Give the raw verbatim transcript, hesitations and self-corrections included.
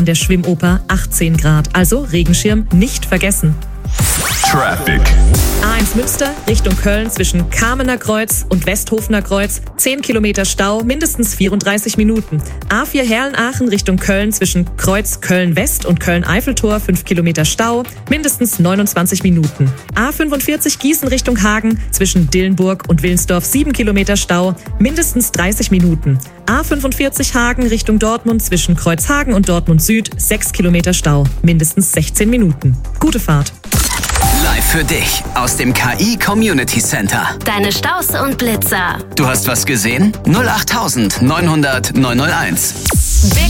der Schwimmoper achtzehn Grad. Also Regenschirm nicht vergessen. Traffic. A eins Münster Richtung Köln zwischen Kamener Kreuz und Westhofener Kreuz. zehn Kilometer Stau, mindestens vierunddreißig Minuten. A vier Herlen-Aachen Richtung Köln zwischen Kreuz Köln-West und Köln-Eiffeltor. fünf Kilometer Stau, mindestens neunundzwanzig Minuten. A fünfundvierzig Gießen Richtung Hagen zwischen Dillenburg und Willensdorf. sieben Kilometer Stau, mindestens dreißig Minuten. A fünfundvierzig Hagen Richtung Dortmund zwischen Kreuzhagen und Dortmund Süd. sechs Kilometer Stau, mindestens sechzehn Minuten. Gute Fahrt. Live für dich aus dem K I Community Center. Deine Staus und Blitzer. Du hast was gesehen? null acht neunhundert neunhunderteins. Big